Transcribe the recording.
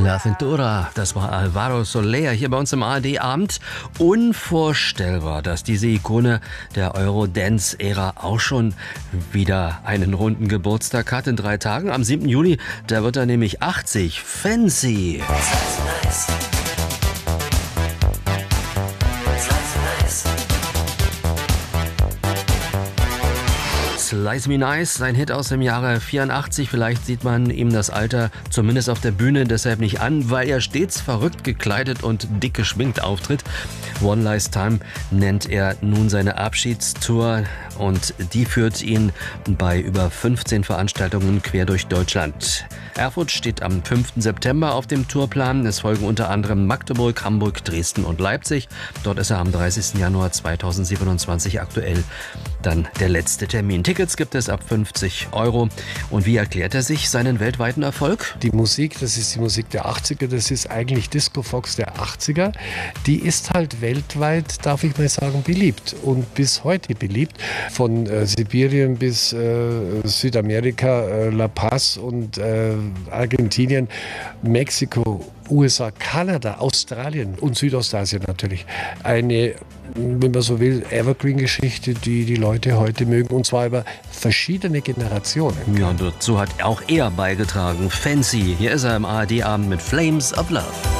La Cintura, das war Alvaro Soler hier bei uns im ARD-Abend. Unvorstellbar, dass diese Ikone der Eurodance-Ära auch schon wieder einen runden Geburtstag hat in 3 Tagen. Am 7. Juni, da wird er nämlich 80. Fancy. Slice Me Nice, sein Hit aus dem Jahre 84. Vielleicht sieht man ihm das Alter zumindest auf der Bühne deshalb nicht an, weil er stets verrückt gekleidet und dick geschminkt auftritt. One Last Time nennt er nun seine Abschiedstour und die führt ihn bei über 15 Veranstaltungen quer durch Deutschland. Erfurt steht am 5. September auf dem Tourplan. Es folgen unter anderem Magdeburg, Hamburg, Dresden und Leipzig. Dort ist er am 30. Januar 2027 aktuell dann der letzte Termin. Tickets gibt es ab 50 €. Und wie erklärt er sich seinen weltweiten Erfolg? Die Musik, das ist die Musik der 80er, das ist eigentlich Disco Fox der 80er. Die ist halt weltweit, darf ich mal sagen, beliebt und bis heute beliebt. Von Sibirien bis Südamerika, La Paz und Argentinien, Mexiko, USA, Kanada, Australien und Südostasien natürlich. Eine, wenn man so will, Evergreen-Geschichte, die die Leute heute mögen, und zwar über verschiedene Generationen. Ja, und dazu hat auch er beigetragen. Fancy, hier ist er im ARD-Abend mit Flames of Love.